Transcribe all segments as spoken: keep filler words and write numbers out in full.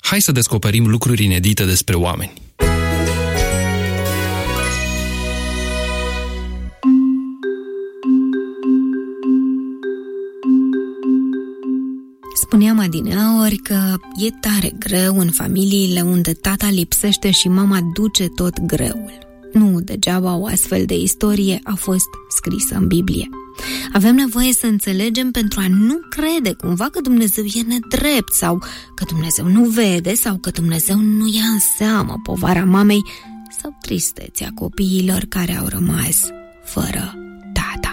Hai să descoperim lucruri inedite despre oameni. Spuneam adineaori că e tare greu în familiile unde tata lipsește și mama duce tot greul. Nu degeaba o astfel de istorie a fost scrisă în Biblie. Avem nevoie să înțelegem pentru a nu crede cumva că Dumnezeu e nedrept sau că Dumnezeu nu vede sau că Dumnezeu nu ia în seamă povara mamei sau tristețea copiilor care au rămas fără tata.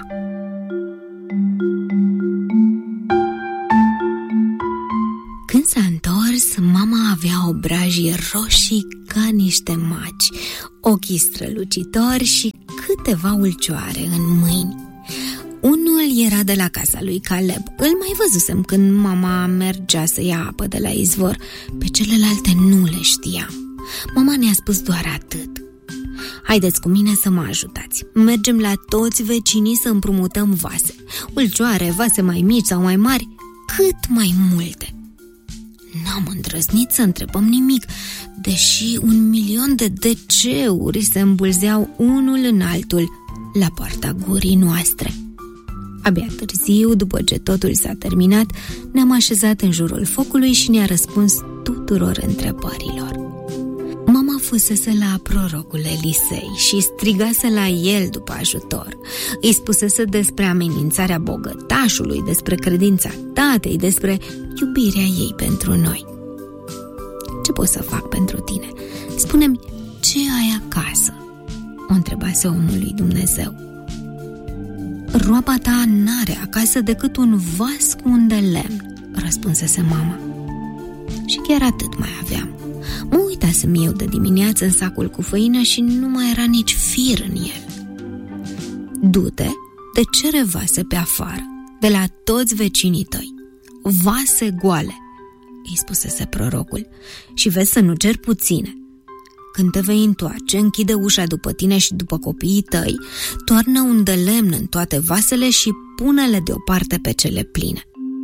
Când s-a întors, mama avea obrajii roșii ca niște maci, ochii strălucitori și câteva ulcioare în mâini. Unul era de la casa lui Caleb. Îl mai văzusem când mama mergea să ia apă de la izvor. Pe celelalte nu le știam. Mama ne-a spus doar atât: haideți cu mine să mă ajutați. Mergem la toți vecinii să împrumutăm vase. Ulcioare, vase mai mici sau mai mari, cât mai multe. N-am îndrăznit să întrebăm nimic, deși un milion de de-ceuri se îmbulzeau unul în altul la poarta gurii noastre. Abia târziu, după ce totul s-a terminat, ne-am așezat în jurul focului și ne-a răspuns tuturor întrebărilor. Mama fusese la prorocul Elisei și strigase la el după ajutor. Îi spusese despre amenințarea bogătașului, despre credința tatei, despre iubirea ei pentru noi. Ce pot să fac pentru tine? Spune-mi, ce ai acasă? O întrebase omul lui Dumnezeu. Roaba ta n-are acasă decât un vas cu un de lemn, răspunsese mama. Și chiar atât mai aveam. Mă uitasem eu de dimineață în sacul cu făină și nu mai era nici fir în el. Du-te, te cere vase pe afară, de la toți vecinii tăi. Vase goale, îi spusese prorocul, și vezi să nu ceri puține. Când te vei întoarce, închide ușa după tine și după copiii tăi, toarnă un de lemn în toate vasele și pune-le deoparte pe cele pline.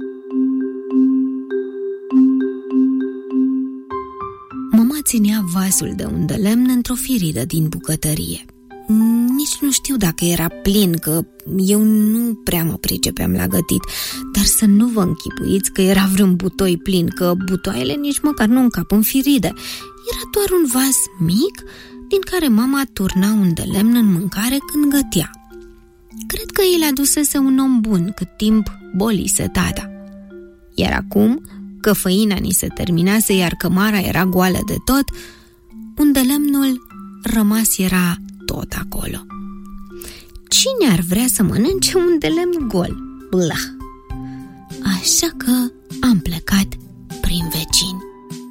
Mama ținea vasul de un de lemn într-o firidă din bucătărie. Nici nu știu dacă era plin, că eu nu prea mă pricepeam la gătit, dar să nu vă închipuiți că era vreun butoi plin, că butoaiele nici măcar nu încap în firidă. Era doar un vas mic din care mama turna un de lemn în mâncare când gătea. Cred că îi adusese un om bun cât timp bolise tata. Iar acum, că făina ni se terminase, iar cămara era goală de tot, un de lemnul rămas era tot acolo. Cine ar vrea să mănânce un de lemn gol? Blah! Așa că am plecat prin vecini.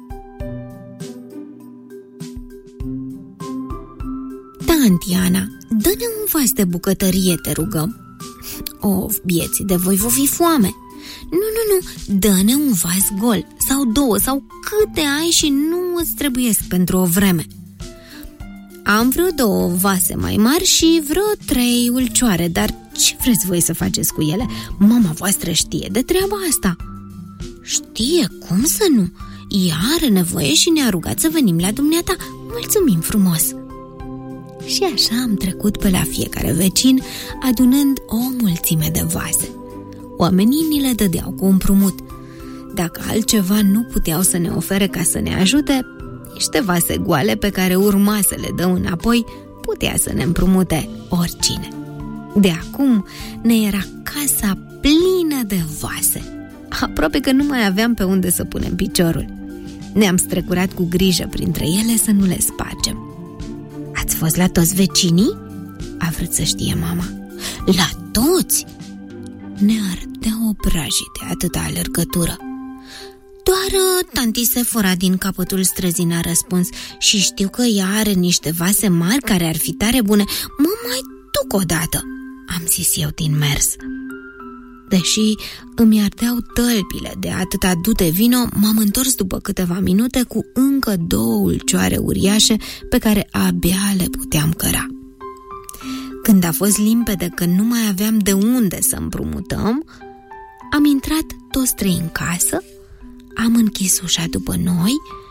Tanti Ana, dă-ne un vas de bucătărie, te rugăm. Of, bieții de voi, vă fi foame. Nu, nu, nu, dă-ne un vas gol, sau două, sau câte ai și nu îți trebuiesc pentru o vreme. Am vreo două vase mai mari și vreo trei ulcioare, dar ce vreți voi să faceți cu ele? Mama voastră știe de treaba asta. Știe, cum să nu? Ea are nevoie și ne-a rugat să venim la dumneata. Mulțumim frumos! Și așa am trecut pe la fiecare vecin, adunând o mulțime de vase. Oamenii ni le dădeau cu împrumut. Dacă altceva nu puteau să ne ofere ca să ne ajute, niște vase goale pe care urma să le dă înapoi putea să ne împrumute oricine. De acum ne era casa plină de vase. Aproape că nu mai aveam pe unde să punem piciorul. Ne-am strecurat cu grijă printre ele să nu le spargem. Ați fost la toți vecinii? A vrut să știe mama. La toți? Ne ardea obrajii de atâta alergătură. Doar tanti Sefora din capătul străzii n-a răspuns și știu că ea are niște vase mari care ar fi tare bune. Mă mai duc odată, am zis eu din mers. Deși îmi ardeau tălpile de atâta dute vino, m-am întors după câteva minute cu încă două ulcioare uriașe pe care abia le puteam căra. Când a fost limpede că nu mai aveam de unde să împrumutăm, am intrat toți trei în casă, am închis ușa după noi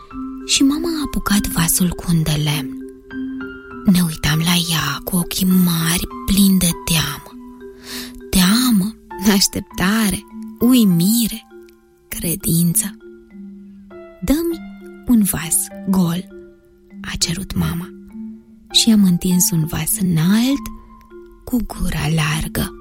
și mama a apucat vasul cu un de lemn. Ne uitam la ea cu ochii mari, plini de teamă. Teamă, așteptare, uimire, credință. Dă-mi un vas gol, a cerut mama, și am întins un vas înalt cu gura largă.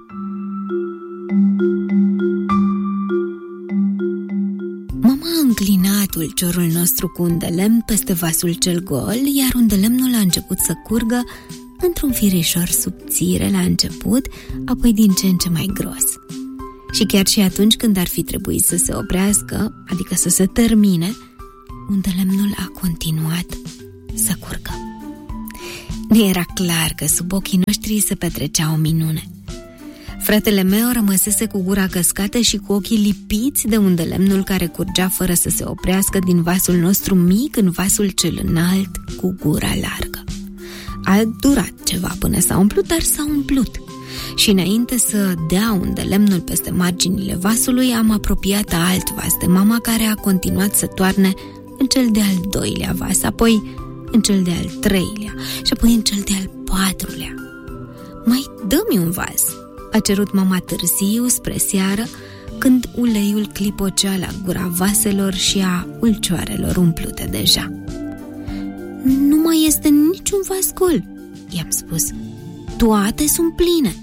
Mama a înclinat ulciorul nostru cu un de lemn peste vasul cel gol, iar un de lemnul a început să curgă într-un firișor subțire la început, apoi din ce în ce mai gros. Și chiar și atunci când ar fi trebuit să se oprească, adică să se termine, un de lemnul a continuat să curgă. Ne era clar că sub ochii noștri se petrecea o minune. Fratele meu rămăsese cu gura căscată și cu ochii lipiți de un de lemnul care curgea fără să se oprească din vasul nostru mic în vasul cel înalt cu gura largă. A durat ceva până s-a umplut, dar s-a umplut. Și înainte să dea un de lemnul peste marginile vasului, am apropiat alt vas de mama, care a continuat să toarne în cel de-al doilea vas, apoi în cel de-al treilea și apoi în cel de-al patrulea. Mai dă-mi un vas, a cerut mama târziu, spre seară, când uleiul clipocea la gura vaselor și a ulcioarelor umplute deja. Nu mai este niciun vas gol, i-am spus. Toate sunt pline.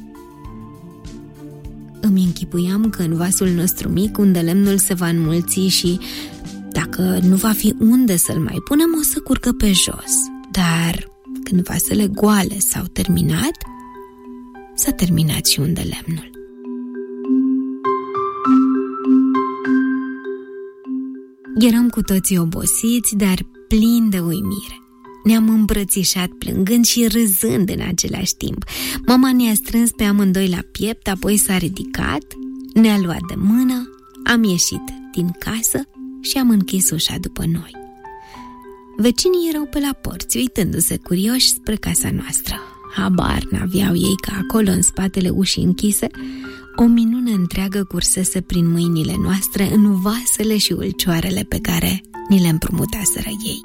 Îmi închipuiam că în vasul nostru mic un de lemnul se va înmulți și, dacă nu va fi unde să-l mai punem, o să curgă pe jos. Dar când vasele goale s-au terminat, s-a terminat și un de lemnul. Eram cu toții obosiți, dar plini de uimire. Ne-am îmbrățișat plângând și râzând în același timp. Mama ne-a strâns pe amândoi la piept, apoi s-a ridicat, ne-a luat de mână, am ieșit din casă și am închis ușa după noi. Vecinii erau pe la porți, uitându-se curioși spre casa noastră. Habar n-aveau ei că acolo, în spatele ușii închise, o minune întreagă cursese prin mâinile noastre în vasele și ulcioarele pe care ni le împrumutaseră ei.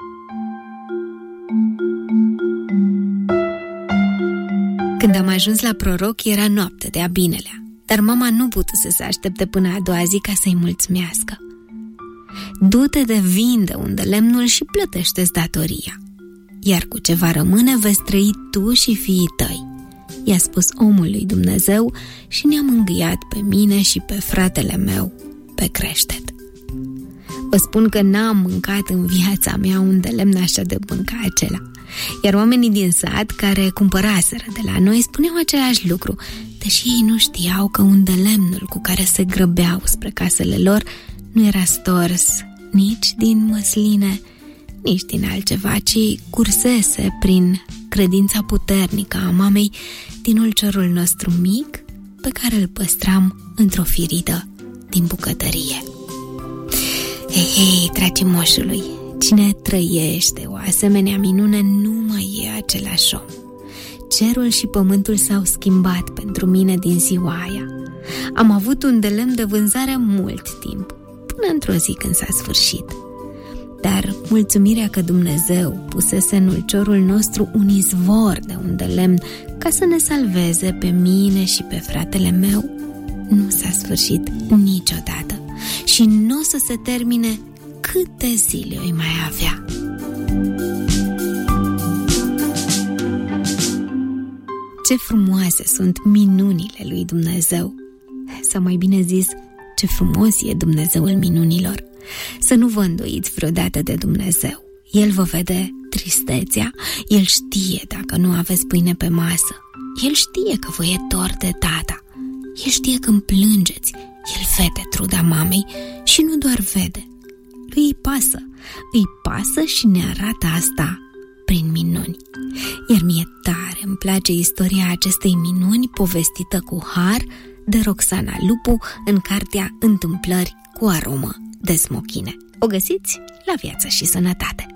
Când am ajuns la proroc, era noapte de-a binelea, dar mama nu putuse să aștepte până a doua zi ca să-i mulțumească. Du-te de vinde un de lemnul și plătește-ți datoria, iar cu ce va rămâne veți trăi tu și fiii tăi, i-a spus omul lui Dumnezeu și ne-a mângâiat pe mine și pe fratele meu pe creștet. Vă spun că n-am mâncat în viața mea un de lemn așa de bun ca acela, iar oamenii din sat care cumpăraseră de la noi spuneau același lucru, deși ei nu știau că un de lemnul cu care se grăbeau spre casele lor nu era stors nici din măsline, nici din altceva, ci cursese prin credința puternică a mamei din ulciorul nostru mic, pe care îl păstram într-o firidă din bucătărie. Hei, hei, dragii moșului, cine trăiește o asemenea minune nu mai e același om. Cerul și pământul s-au schimbat pentru mine din ziua aia. Am avut un de lemn de vânzare mult timp, până într-o zi când s-a sfârșit. Dar mulțumirea că Dumnezeu pusese în ulciorul nostru un izvor de un de lemn ca să ne salveze pe mine și pe fratele meu, nu s-a sfârșit niciodată și nu o să se termine câte zile îi mai avea. Ce frumoase sunt minunile lui Dumnezeu! Sau mai bine zis, ce frumos e Dumnezeul minunilor! Să nu vă îndoiți vreodată de Dumnezeu. El vă vede tristețea, El știe dacă nu aveți pâine pe masă, El știe că vă e dor de tata, El știe când plângeți, El vede truda mamei și nu doar vede, îi pasă, îi pasă și ne arată asta prin minuni. Iar mie tare îmi place istoria acestei minuni povestită cu har de Roxana Lupu în cartea Întâmplări cu aromă de smochine. O găsiți la Viață și Sănătate.